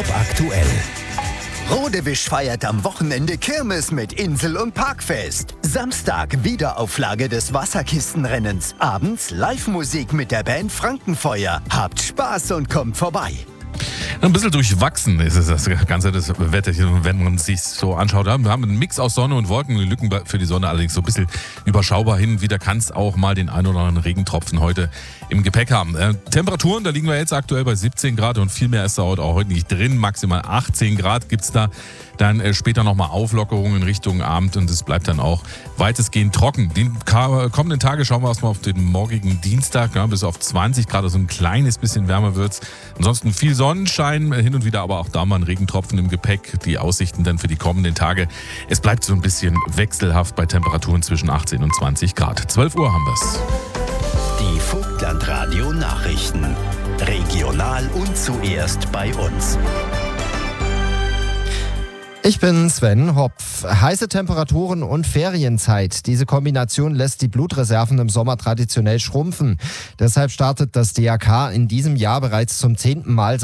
Top aktuell. Rodewisch feiert am Wochenende Kirmes mit Insel- und Parkfest. Samstag Wiederauflage des Wasserkistenrennens. Abends Live-Musik mit der Band Frankenfeuer. Habt Spaß und kommt vorbei. Ein bisschen durchwachsen ist es, das ganze das Wetterchen, wenn man es sich so anschaut. Wir haben einen Mix aus Sonne und Wolken, die Lücken für die Sonne allerdings so ein bisschen überschaubar hin. Wieder kann es auch mal den ein oder anderen Regentropfen heute im Gepäck haben. Temperaturen, da liegen wir jetzt aktuell bei 17 Grad und viel mehr ist da auch heute nicht drin. Maximal 18 Grad gibt es da. Dann später nochmal Auflockerungen in Richtung Abend und es bleibt dann auch weitestgehend trocken. Die kommenden Tage schauen wir erstmal auf den morgigen Dienstag, bis auf 20 Grad, also ein kleines bisschen wärmer wird's. Ansonsten viel Sonnenschein, hin und wieder aber auch da mal ein Regentropfen im Gepäck. Die Aussichten dann für die kommenden Tage. Es bleibt so ein bisschen wechselhaft bei Temperaturen zwischen 18 und 20 Grad. 12 Uhr haben wir's. Die Vogtlandradio Nachrichten. Regional und zuerst bei uns. Ich bin Sven Hopf. Heiße Temperaturen und Ferienzeit. Diese Kombination lässt die Blutreserven im Sommer traditionell schrumpfen. Deshalb startet das DRK in diesem Jahr bereits zum 10. Mal